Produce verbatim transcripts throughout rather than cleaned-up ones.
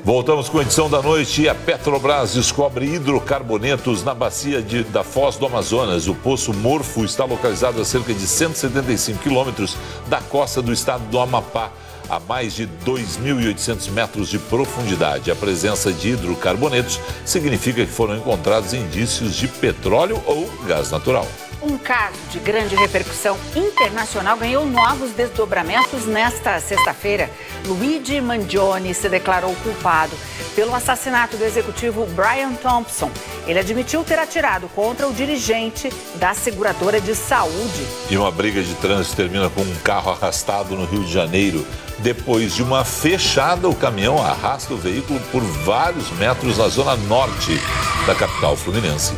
Voltamos com a edição da noite. A Petrobras descobre hidrocarbonetos na bacia de, da Foz do Amazonas. O Poço Morfo está localizado a cerca de cento e setenta e cinco quilômetros da costa do estado do Amapá, a mais de dois mil e oitocentos metros de profundidade. A presença de hidrocarbonetos significa que foram encontrados indícios de petróleo ou gás natural. Um caso de grande repercussão internacional ganhou novos desdobramentos nesta sexta-feira. Luigi Mangione se declarou culpado pelo assassinato do executivo Brian Thompson. Ele admitiu ter atirado contra o dirigente da seguradora de saúde. E uma briga de trânsito termina com um carro arrastado no Rio de Janeiro. Depois de uma fechada, o caminhão arrasta o veículo por vários metros na zona norte da capital fluminense.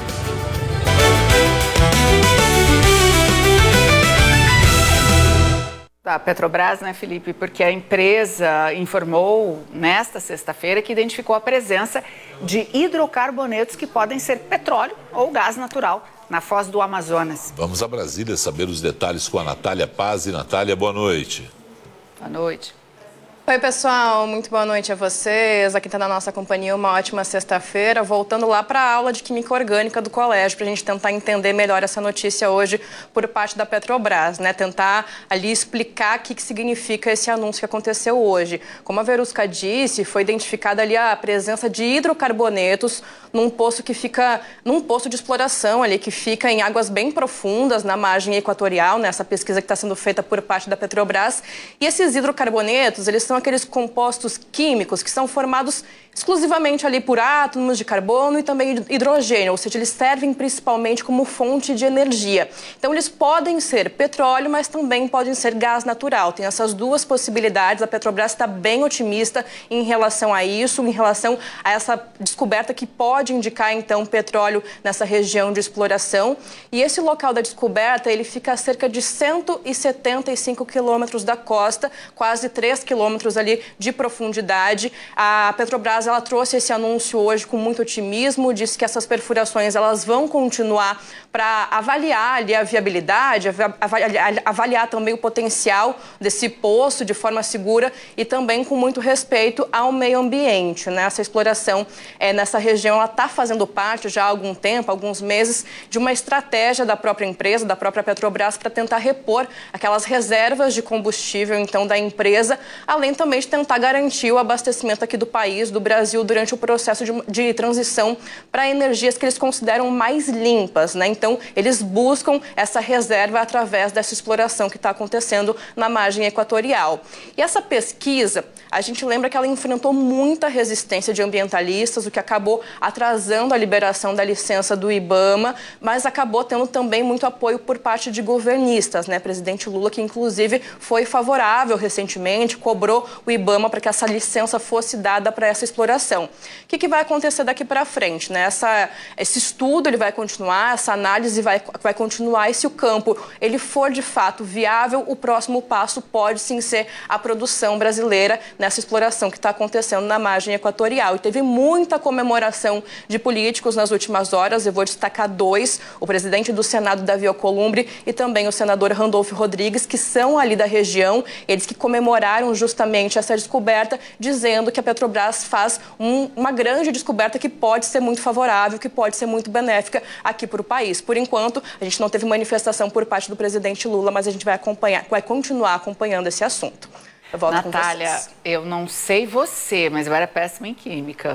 Da Petrobras, né, Felipe? Porque a empresa informou nesta sexta-feira que identificou a presença de hidrocarbonetos que podem ser petróleo ou gás natural na Foz do Amazonas. Vamos a Brasília saber os detalhes com a Natália Paz. E Natália, boa noite. Boa noite. Oi, pessoal, muito boa noite a vocês. Aqui está na nossa companhia uma ótima sexta-feira. Voltando lá para a aula de Química Orgânica do colégio, para a gente tentar entender melhor essa notícia hoje por parte da Petrobras, né? Tentar ali explicar o que, que significa esse anúncio que aconteceu hoje. Como a Verusca disse, foi identificada ali a presença de hidrocarbonetos num poço que fica, num poço de exploração ali, que fica em águas bem profundas na margem equatorial, nessa pesquisa que está sendo feita por parte da Petrobras. E esses hidrocarbonetos, eles são aqueles compostos químicos que são formados exclusivamente ali por átomos de carbono e também hidrogênio, ou seja, eles servem principalmente como fonte de energia. Então, eles podem ser petróleo, mas também podem ser gás natural. Tem essas duas possibilidades. A Petrobras está bem otimista em relação a isso, em relação a essa descoberta que pode indicar, então, petróleo nessa região de exploração. E esse local da descoberta, ele fica a cerca de cento e setenta e cinco quilômetros da costa, quase três quilômetros ali de profundidade. A Petrobras ela trouxe esse anúncio hoje com muito otimismo, disse que essas perfurações elas vão continuar para avaliar ali a viabilidade, avaliar, avaliar também o potencial desse poço de forma segura e também com muito respeito ao meio ambiente, né? Essa exploração é, nessa região ela está fazendo parte já há algum tempo, alguns meses, de uma estratégia da própria empresa, da própria Petrobras, para tentar repor aquelas reservas de combustível então da empresa, além também de tentar garantir o abastecimento aqui do país, do Brasil, durante o processo de, de transição para energias que eles consideram mais limpas, né? Então, eles buscam essa reserva através dessa exploração que está acontecendo na margem equatorial. E essa pesquisa, a gente lembra que ela enfrentou muita resistência de ambientalistas, o que acabou atrasando a liberação da licença do IBAMA, mas acabou tendo também muito apoio por parte de governistas, né? Presidente Lula, que inclusive foi favorável recentemente, cobrou o IBAMA para que essa licença fosse dada para essa exploração. O que, que vai acontecer daqui para frente, né? Essa, esse estudo ele vai continuar, essa análise vai, vai continuar, e se o campo ele for de fato viável, o próximo passo pode sim ser a produção brasileira nessa exploração que está acontecendo na margem equatorial. E teve muita comemoração de políticos nas últimas horas, eu vou destacar dois, o presidente do Senado, Davi Alcolumbre, e também o senador Randolfo Rodrigues, que são ali da região, eles que comemoraram justamente essa descoberta, dizendo que a Petrobras faz um, uma grande descoberta que pode ser muito favorável, que pode ser muito benéfica aqui para o país. Por enquanto, a gente não teve manifestação por parte do presidente Lula, mas a gente vai acompanhar, vai continuar acompanhando esse assunto. Eu volto Natália, com vocês. Eu não sei você, mas eu era péssima em química.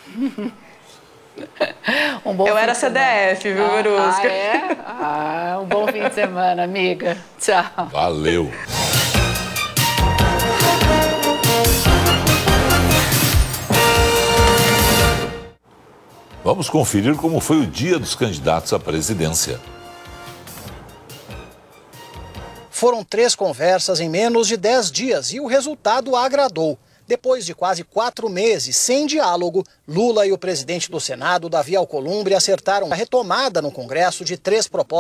Um bom eu fim era de C D F, semana. viu, Verusca? Ah, é? Ah, um bom fim de semana, amiga. Tchau. Valeu. Vamos conferir como foi o dia dos candidatos à presidência. Foram três conversas em menos de dez dias e o resultado agradou. Depois de quase quatro meses sem diálogo, Lula e o presidente do Senado, Davi Alcolumbre, acertaram a retomada no Congresso de três propostas